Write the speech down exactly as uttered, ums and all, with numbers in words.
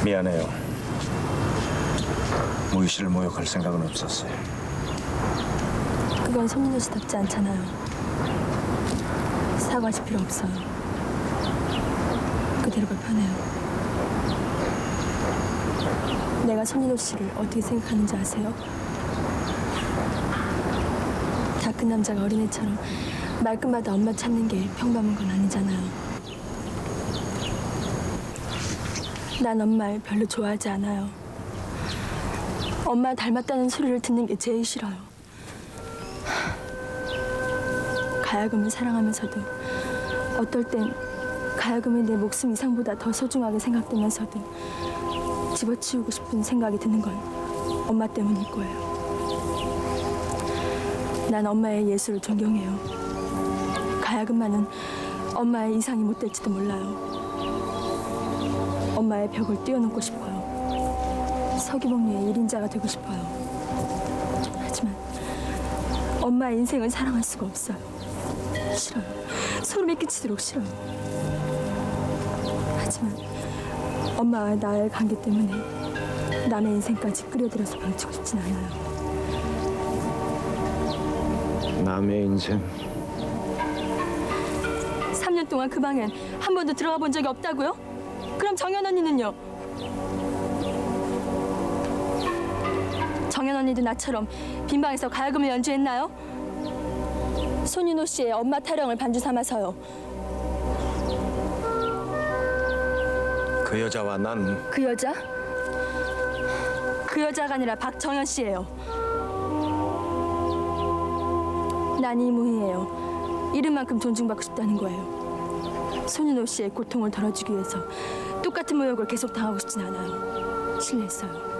미안해요. 무희 씨를 모욕할 생각은 없었어요. 그건 손민호 씨답지 않잖아요. 사과하실 필요 없어요. 그대로가 편해요. 내가 손민호 씨를 어떻게 생각하는지 아세요? 다 큰 남자가 어린애처럼 말끝마다 엄마 찾는 게 평범한 건 아니잖아요. 난 엄마를 별로 좋아하지 않아요. 엄마 닮았다는 소리를 듣는 게 제일 싫어요. 가야금을 사랑하면서도 어떨 땐 가야금이 내 목숨 이상보다 더 소중하게 생각되면서도 집어치우고 싶은 생각이 드는 건 엄마 때문일 거예요. 난 엄마의 예술을 존경해요. 가야금만은 엄마의 이상이 못 될지도 몰라요. 엄마의 벽을 뛰어넘고 싶어요. 서기복리의 일인자가 되고 싶어요. 하지만 엄마의 인생을 사랑할 수가 없어요. 싫어요. 소름이 끼치도록 싫어요. 하지만 엄마와 나의 관계 때문에 남의 인생까지 끌어들여서 망치고 싶진 않아요. 남의 인생? 삼 년 동안 그 방엔 한 번도 들어가 본 적이 없다고요? 그럼 정연 언니는요? 정연 언니도 나처럼 빈 방에서 가야금을 연주했나요? 손윤호 씨의 엄마 타령을 반주 삼아서요. 그 여자와 난 그 여자? 그 여자가 아니라 박정연 씨예요. 난 이무희예요. 이름만큼 존중받고 싶다는 거예요. 손윤호 씨의 고통을 덜어주기 위해서 똑같은 모욕을 계속 당하고 싶진 않아요. 실례했어요.